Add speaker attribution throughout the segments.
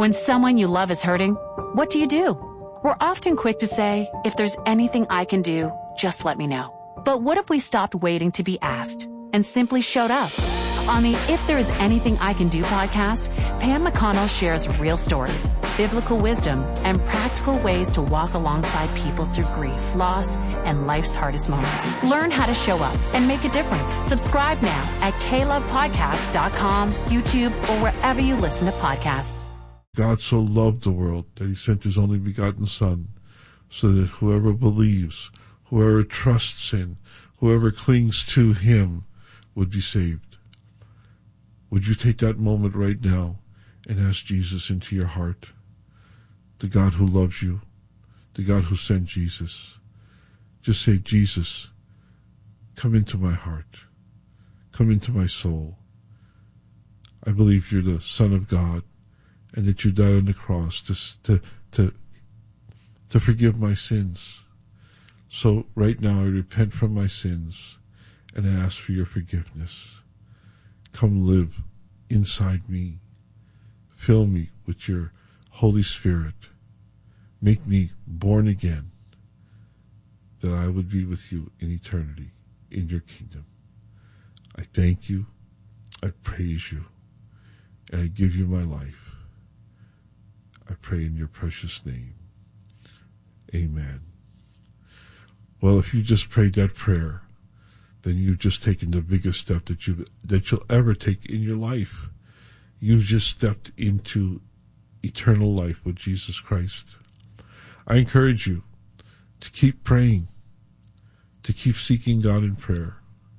Speaker 1: When someone you love is hurting, what do? We're often quick to say, if there's anything I can do, just let me know. But what if we stopped waiting to be asked and simply showed up? On the If There Is Anything I Can Do podcast, Pam McConnell shares real stories, biblical wisdom, and practical ways to walk alongside people through grief, loss, and life's hardest moments. Learn how to show up and make a difference. Subscribe now at KLovePodcasts.com, YouTube, or wherever you listen to podcasts.
Speaker 2: God so loved the world that he sent his only begotten Son, so that whoever believes, whoever trusts in, whoever clings to him would be saved. Would you take that moment right now and ask Jesus into your heart? The God who loves you, the God who sent Jesus. Just say, Jesus, come into my heart. Come into my soul. I believe you're the Son of God and that you died on the cross to forgive my sins. So right now I repent from my sins and I ask for your forgiveness. Come live inside me. Fill me with your Holy Spirit. Make me born again, that I would be with you in eternity, in your kingdom. I thank you, I praise you, and I give you my life. I pray in your precious name. Amen. Well, if you just prayed that prayer, then you've just taken the biggest step that you'll ever take in your life. You've just stepped into eternal life with Jesus Christ. I encourage you to keep praying, to keep seeking God in prayer.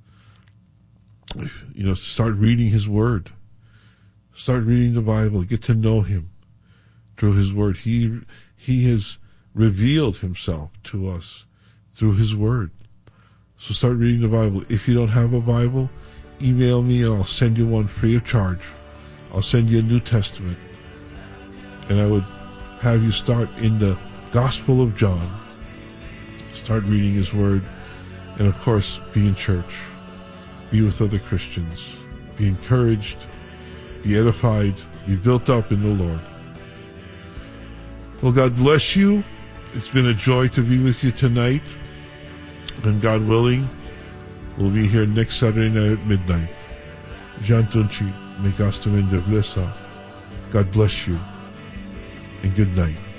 Speaker 2: Start reading his word. Start reading the Bible. Get to know him through his word. He has revealed himself to us through his word. So start reading the Bible. If you don't have a Bible, email me and I'll send you one free of charge. I'll send you a New Testament. And I would have you start in the Gospel of John. Start reading his word. And of course, be in church. Be with other Christians. Be encouraged. Be edified. Be built up in the Lord. Well, God bless you. It's been a joy to be with you tonight. And God willing, we'll be here next Saturday night at midnight. Jean Tunchi, may God bless you. And good night.